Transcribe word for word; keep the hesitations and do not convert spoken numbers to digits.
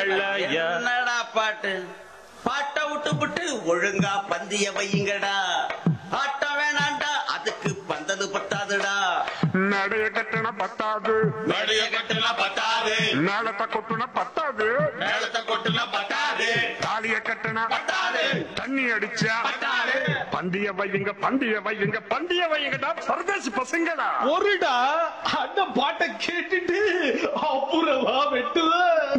பிள்ளையா. என்னடா பாட்டு பாட்டை விட்டு விட்டு ஒழுங்கா பந்திய வையுங்கடா. ஆட்டம் வேணாண்டா அதுக்கு பந்தது பத்தாதுடா. நடைய கட்டண பத்தாது, நடைய கட்டுனா பத்தாது, மேளத்தை கொட்டுன பத்தாது, மேளத்தை கொட்டுனா பத்தாது, தாலிய கட்டண பத்தாது, தண்ணி அடிச்சா பத்தாது. பந்திய வையுங்க பந்திய வையுங்க பந்திய வையுங்கடா பரதேசி பசங்கடா. ஒருடா அந்த பாட்டை கேட்டுட்டு அப்புறமா வெட்டுவ